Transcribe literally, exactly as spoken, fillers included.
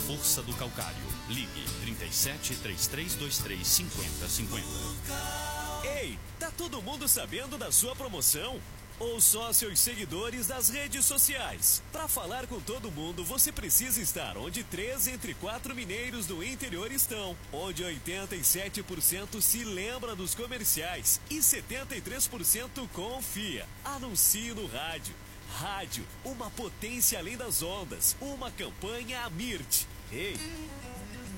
força do calcário. Ligue trinta e sete, três três dois três, cinquenta cinquenta. Ei, tá todo mundo sabendo da sua promoção? Ou só seus seguidores das redes sociais? Para falar com todo mundo, você precisa estar onde três entre quatro mineiros do interior estão, onde oitenta e sete por cento se lembra dos comerciais e setenta e três por cento confia. Anuncie no rádio. Rádio, uma potência além das ondas, uma campanha Amirt. Ei,